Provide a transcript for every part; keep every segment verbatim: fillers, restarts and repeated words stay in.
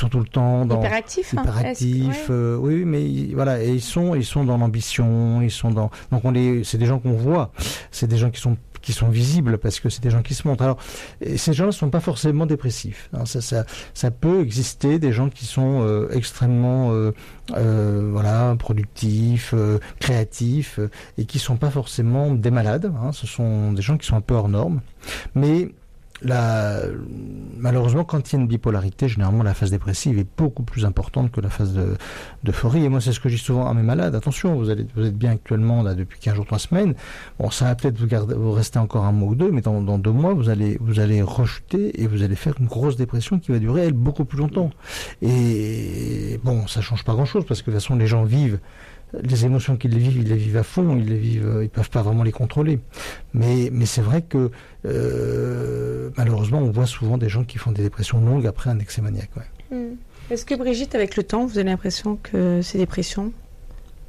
sont tout le temps dans hyperactifs, hein, hyperactifs. Ouais. Euh, oui, mais ils, voilà, et ils sont, ils sont dans l'ambition, ils sont dans. Donc on les, c'est des gens qu'on voit, c'est des gens qui sont qui sont visibles parce que c'est des gens qui se montrent. Alors, et ces gens-là ne sont pas forcément dépressifs. Hein, ça, ça, ça peut exister des gens qui sont euh, extrêmement, euh, euh, voilà, productifs, euh, créatifs, euh, et qui sont pas forcément des malades. Hein, ce sont des gens qui sont un peu hors normes, mais La, malheureusement, quand il y a une bipolarité, généralement la phase dépressive est beaucoup plus importante que la phase de, d'euphorie. Et moi, c'est ce que je dis souvent à mes malades. Attention, vous, allez, vous êtes bien actuellement là depuis quinze jours, trois semaines. Bon, ça va peut-être vous, garder, vous rester encore un mois ou deux, mais dans, dans deux mois, vous allez, vous allez rechuter et vous allez faire une grosse dépression qui va durer, elle, beaucoup plus longtemps. Et bon, ça change pas grand-chose parce que de toute façon, les gens vivent. Les émotions qu'ils vivent, ils les vivent à fond, ils les vivent, ils peuvent pas vraiment les contrôler. Mais, mais c'est vrai que euh, malheureusement, on voit souvent des gens qui font des dépressions longues après un excès maniaque. Ouais. Mmh. Est-ce que Brigitte, avec le temps, vous avez l'impression que ces dépressions s'atténuent ?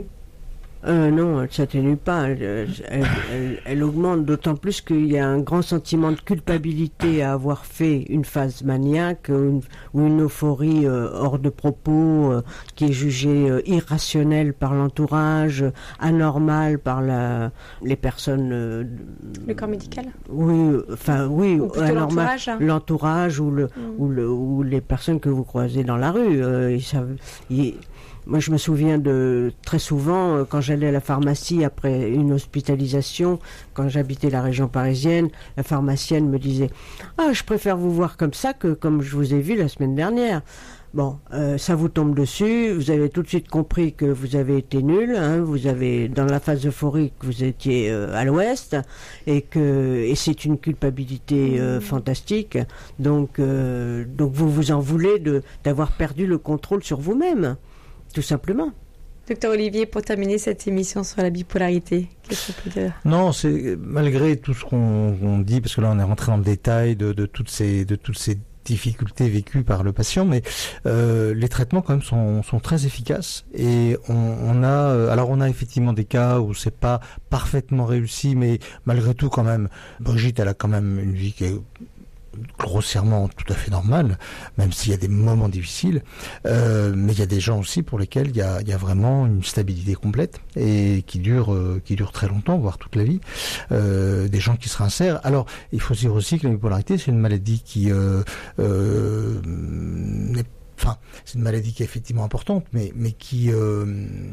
Euh, non, elle ne s'atténue pas. Elle, elle, elle, elle augmente d'autant plus qu'il y a un grand sentiment de culpabilité à avoir fait une phase maniaque ou une, ou une euphorie euh, hors de propos euh, qui est jugée euh, irrationnelle par l'entourage, anormale par la, les personnes... Euh, le corps médical ? Oui, enfin oui, ou plutôt anormal, l'entourage, hein. l'entourage ou, le, mmh. ou, le, ou les personnes que vous croisez dans la rue. Euh, ils savent... Ils, Moi, je me souviens de très souvent, euh, quand j'allais à la pharmacie après une hospitalisation, quand j'habitais la région parisienne, la pharmacienne me disait « Ah, je préfère vous voir comme ça que comme je vous ai vu la semaine dernière. » Bon, euh, ça vous tombe dessus, vous avez tout de suite compris que vous avez été nul, hein, vous avez, dans la phase euphorique, vous étiez euh, à l'ouest, et que et c'est une culpabilité euh, mmh. fantastique, donc, euh, donc vous vous en voulez de, d'avoir perdu le contrôle sur vous-même. Tout simplement. Docteur Olivier, pour terminer cette émission sur la bipolarité, qu'est-ce qu'on peut dire ? Non, c'est malgré tout ce qu'on, qu'on dit, parce que là on est rentré dans le détail de, de toutes ces, de toutes ces difficultés vécues par le patient, mais euh, les traitements quand même sont, sont très efficaces et on, on a, alors on a effectivement des cas où c'est pas parfaitement réussi, mais malgré tout quand même, Brigitte elle a quand même une vie qui est grossièrement tout à fait normal, même s'il y a des moments difficiles, euh, mais il y a des gens aussi pour lesquels il y a, il y a vraiment une stabilité complète et qui dure, euh, qui dure très longtemps, voire toute la vie. Euh, des gens qui se rincèrent. Alors, il faut dire aussi que la bipolarité, c'est une maladie qui euh, euh, n'est Enfin, c'est une maladie qui est effectivement importante, mais, mais qui euh,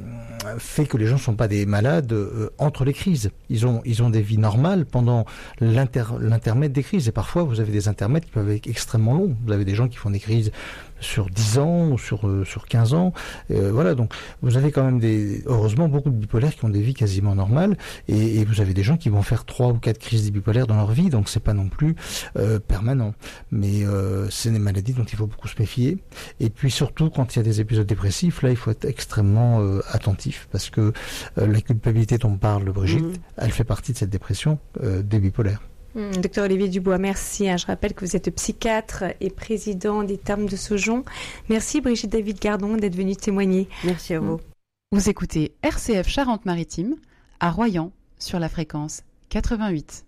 fait que les gens ne sont pas des malades euh, entre les crises. Ils ont, ils ont des vies normales pendant l'inter, l'intermède des crises. Et parfois, vous avez des intermèdes qui peuvent être extrêmement longs. Vous avez des gens qui font des crises sur dix ans ou sur, euh, sur quinze ans. Euh, voilà, donc vous avez quand même des, heureusement beaucoup de bipolaires qui ont des vies quasiment normales. Et, et vous avez des gens qui vont faire trois ou quatre crises bipolaires dans leur vie. Donc c'est pas non plus euh, permanent. Mais euh, c'est des maladies dont il faut beaucoup se méfier. Et puis surtout, quand il y a des épisodes dépressifs, là, il faut être extrêmement euh, attentif parce que euh, la culpabilité dont parle Brigitte, mmh. elle fait partie de cette dépression euh, des bipolaires. Mmh, docteur Olivier Dubois, merci. Je rappelle que vous êtes psychiatre et président des Termes de Saujon. Merci Brigitte David-Gardon d'être venue témoigner. Merci à vous. Mmh. Vous écoutez R C F Charente-Maritime à Royan sur la fréquence quatre-vingt-huit.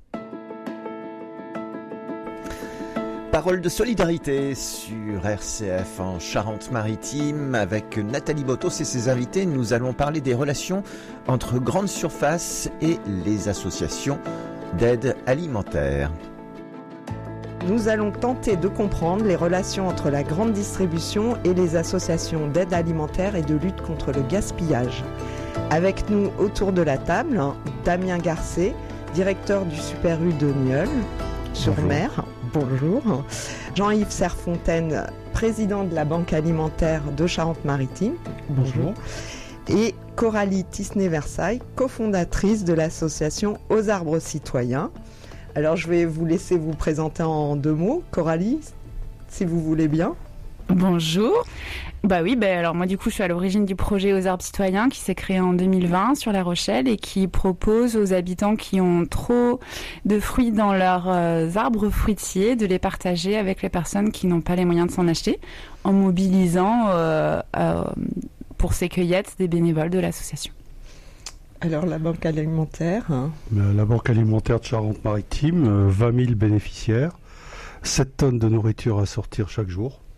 Parole de solidarité sur R C F en Charente-Maritime avec Nathalie Botos et ses invités. Nous allons parler des relations entre grandes surfaces et les associations d'aide alimentaire. Nous allons tenter de comprendre les relations entre la grande distribution et les associations d'aide alimentaire et de lutte contre le gaspillage. Avec nous autour de la table, Damien Garcet, directeur du Super U de Nieul sur Mer. Bonjour. Jean-Yves Serfontaine, président de la Banque alimentaire de Charente-Maritime. Bonjour. Et Coralie Tisney-Versailles, cofondatrice de l'association Aux Arbres Citoyens. Alors je vais vous laisser vous présenter en deux mots. Coralie, si vous voulez bien. Bonjour. Bah oui, bah alors moi du coup je suis à l'origine du projet Aux Arbres Citoyens qui s'est créé en deux mille vingt sur La Rochelle et qui propose aux habitants qui ont trop de fruits dans leurs euh, arbres fruitiers de les partager avec les personnes qui n'ont pas les moyens de s'en acheter en mobilisant euh, euh, pour ces cueillettes des bénévoles de l'association. Alors la Banque alimentaire hein. La Banque alimentaire de Charente-Maritime, vingt mille bénéficiaires, sept tonnes de nourriture à sortir chaque jour.